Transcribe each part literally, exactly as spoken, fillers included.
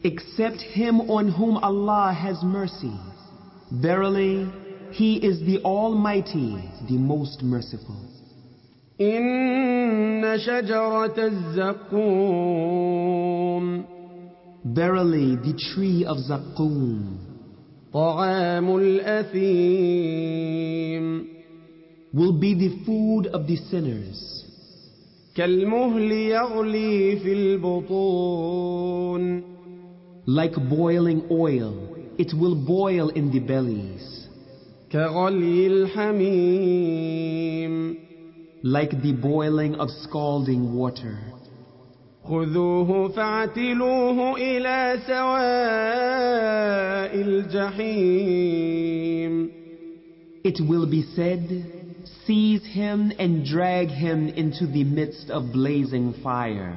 except him on whom Allah has mercy. Verily, He is the Almighty, the most merciful. إن شجرة الزقوم Verily, the tree of Zaqqum, طعام الأثيم will be the food of the sinners. كالمهل يغلي في البطون Like boiling oil, it will boil in the bellies. كغلي الحميم Like the boiling of scalding water. خذوه فاعتلوه إلى سواء الجحيم It will be said, seize him and drag him into the midst of blazing fire.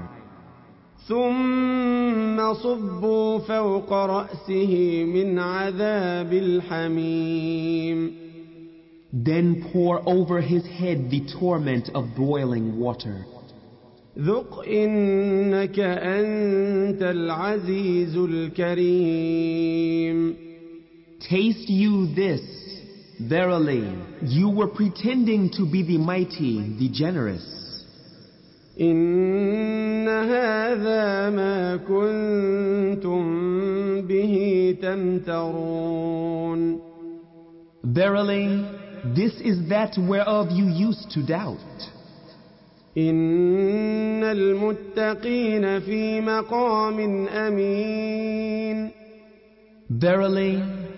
ثم صبوا فوق رأسه من عذاب الحميم Then pour over his head the torment of boiling water. ذق إنك أنت العزيز الكريم Taste you this. Verily, you were pretending to be the mighty, the generous. إن هذا ما كنتم به تمترون Verily, this is that whereof you used to doubt. إن المتقين في مقام أمين Verily,